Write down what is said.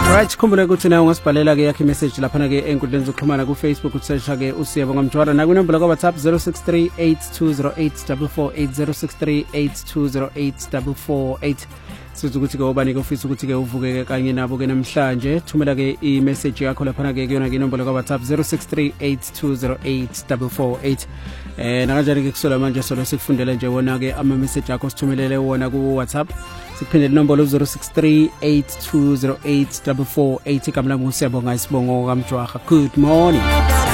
Right, khumbula ukuthi nawe ungasibhalela ke yakhe message lapha ke enkundleni zokuxhumana ku Facebook usearch ke uSiyabonga Mjwara na kunombolo ka WhatsApp 0638208480 0638208448 sithi ukuthi ke ubani ke ofisa ukuthi ke uvuke kanye nabo ke namhlanje thumela ke i-message yakho lapha ke kuyona ke inombolo ka WhatsApp 0638208448 nakanjani ke kusola manje solo sikufundela nje wona ke ama message akho sithumelele wona ku WhatsApp siphindele inombolo 0638208448 kamla uSiyabonga isibongo kaMjwara. Good morning.